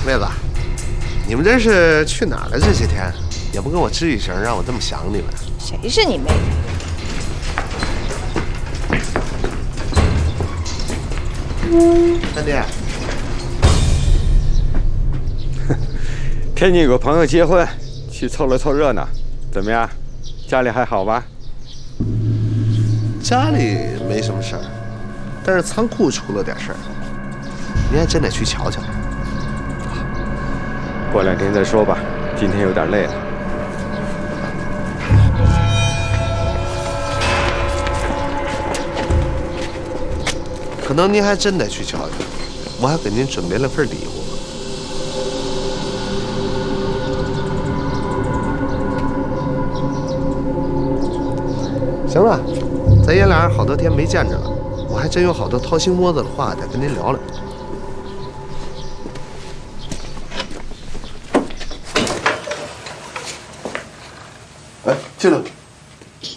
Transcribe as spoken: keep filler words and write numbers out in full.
妹子，你们这是去哪儿了？这些天也不跟我吱一声，让我这么想你们。 谁是你妹子？ 三弟， 天津有个朋友结婚，去凑了凑热闹，怎么样？家里还好吧？ 家里没什么事儿，但是仓库出了点事儿，你还真得去瞧瞧。 过两天再说吧，今天有点累了。 可能您还真得去瞧瞧，我还给您准备了份礼物。行了，咱爷俩好多天没见着了，我还真有好多掏心窝子的话得跟您聊聊。哎，进来。